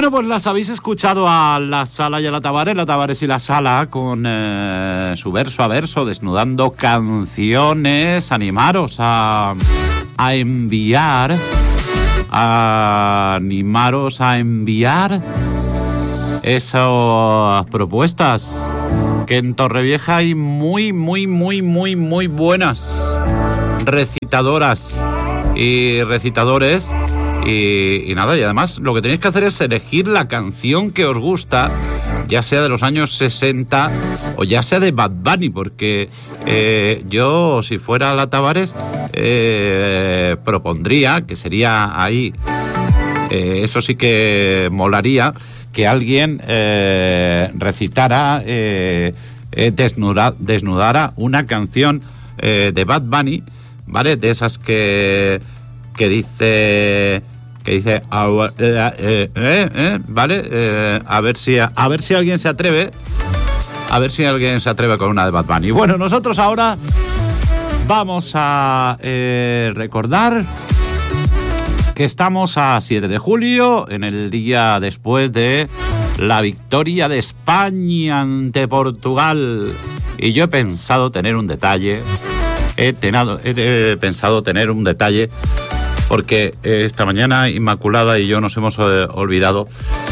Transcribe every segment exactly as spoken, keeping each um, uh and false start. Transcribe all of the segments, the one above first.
Bueno, pues las habéis escuchado a La Sala y a La Tavares, La Tavares y La Sala, con eh, su verso a verso, desnudando canciones. Animaros a, a enviar, a animaros a enviar esas propuestas, que en Torrevieja hay muy, muy, muy, muy, muy buenas recitadoras y recitadores. Y, y nada, y además lo que tenéis que hacer es elegir la canción que os gusta, ya sea de los años sesenta o ya sea de Bad Bunny, porque eh, yo, si fuera La Tavares, eh, propondría que sería ahí, eh, eso sí que molaría, que alguien eh, recitara, eh, eh, desnuda, desnudara una canción eh, de Bad Bunny, ¿vale? De esas que... que dice que dice eh, eh, eh, eh, vale, eh, a ver si a, a ver si alguien se atreve a ver si alguien se atreve con una de Bad Bunny. Bueno, nosotros ahora vamos a eh, recordar que estamos a siete de julio, en el día después de la victoria de España ante Portugal, y yo he pensado tener un detalle he, tenado, he, he pensado tener un detalle porque esta mañana Inmaculada y yo nos hemos eh, olvidado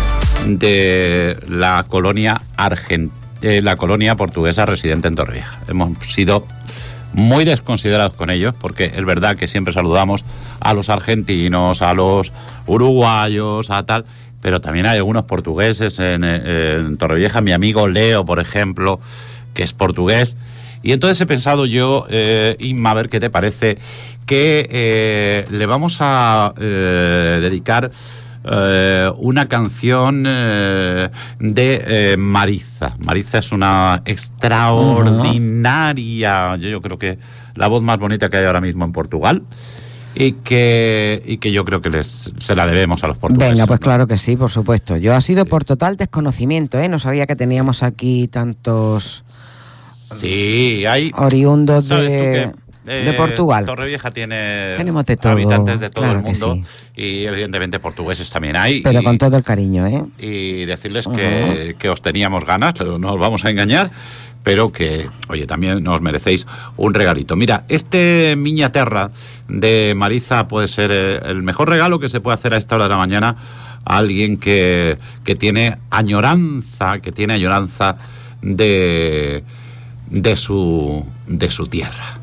de la colonia argent- eh, la colonia portuguesa residente en Torrevieja. Hemos sido muy desconsiderados con ellos, porque es verdad que siempre saludamos a los argentinos, a los uruguayos, a tal, pero también hay algunos portugueses en, en Torrevieja. Mi amigo Leo, por ejemplo, que es portugués. Y entonces he pensado yo, eh, Inma, a ver qué te parece, que eh, le vamos a eh, dedicar eh, una canción eh, de eh, Maritza. Maritza es una extraordinaria, uh-huh. yo, yo creo que la voz más bonita que hay ahora mismo en Portugal. Y que, y que yo creo que les, se la debemos a los portugueses. Venga, pues ¿no? claro que sí, por supuesto. Yo ha sido sí. por total desconocimiento, ¿eh? No sabía que teníamos aquí tantos... Sí, hay... oriundos de, eh, de Portugal. Torrevieja tiene Tenemos de todo, habitantes de todo claro el mundo. Sí. Y evidentemente portugueses también hay. Pero y, con todo el cariño, ¿eh? Y decirles que, uh-huh. que os teníamos ganas, pero no os vamos a engañar. Pero que, oye, también nos merecéis un regalito. Mira, este Miña Terra de Maritza puede ser el mejor regalo que se puede hacer a esta hora de la mañana a alguien que, que tiene añoranza, que tiene añoranza de, de, su, de su tierra.